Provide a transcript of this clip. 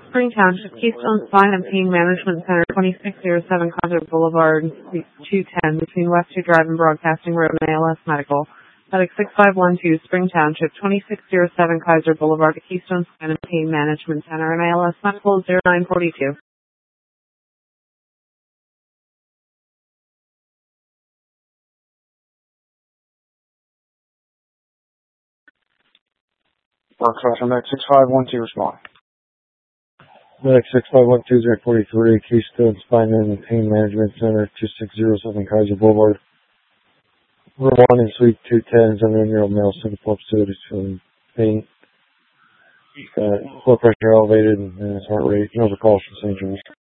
Spring Township, Keystone Spine and Pain Management Center, 2607 Kaiser Boulevard, Suite 210, between West 2 Drive and Broadcasting Road and ALS Medical. FedEx 6512, Spring Township, 2607 Kaiser Boulevard, to Keystone Spine and Pain Management Center, and ALS Medical 0942. Broadcast from X6512, respond. FedEx 6512-043, Keystone Spine and Pain Management Center, 2607 Kaiser Boulevard. Room 1 in Suite 210, 71-year-old male, simple episodes feeling pain. Blood pressure elevated and his heart rate. No calls from St. John's.